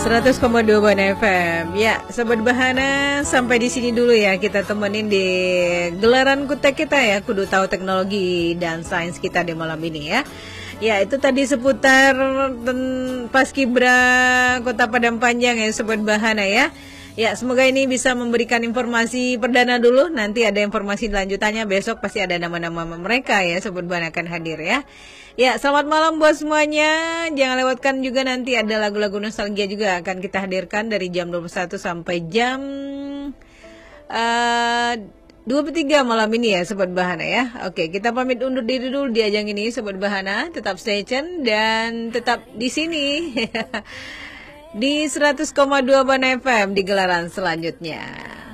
100,2 Ban FM. Ya, Sobat Bahana, sampai di sini dulu ya kita temenin di gelaran kutek kita ya, kudu tahu teknologi dan sains kita di malam ini ya. Ya, itu tadi seputar Paskibra Kota Padang Panjang ya Sobat Bahana ya. Ya, semoga ini bisa memberikan informasi perdana dulu. Nanti ada informasi lanjutannya besok, pasti ada nama-nama mereka ya Sobat Bahana akan hadir ya. Ya, selamat malam buat semuanya. Jangan lewatkan juga nanti ada lagu-lagu nostalgia juga akan kita hadirkan dari jam 21 sampai jam 23 malam ini ya Sobat Bahana ya. Oke, kita pamit undur diri dulu di ajang ini Sobat Bahana. Tetap stay tune dan tetap di sini di 100,2 Ban FM di gelaran selanjutnya.